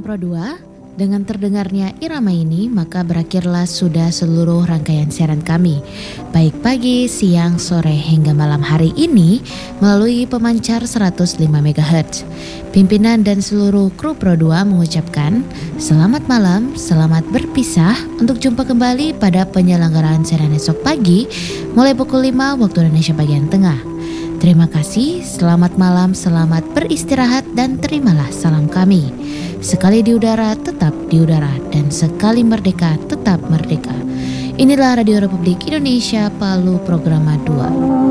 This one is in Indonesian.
Pro 2. Dengan terdengarnya irama ini, maka berakhirlah sudah seluruh rangkaian siaran kami, baik pagi, siang, sore, hingga malam hari ini melalui pemancar 105 MHz. Pimpinan dan seluruh kru Pro 2 mengucapkan selamat malam, selamat berpisah untuk jumpa kembali pada penyelenggaraan siaran esok pagi mulai pukul 5 waktu Indonesia bagian tengah. Terima kasih, selamat malam, selamat beristirahat dan terimalah salam kami. Sekali di udara, tetap di udara, dan sekali merdeka, tetap merdeka. Inilah Radio Republik Indonesia Palu Programa 2.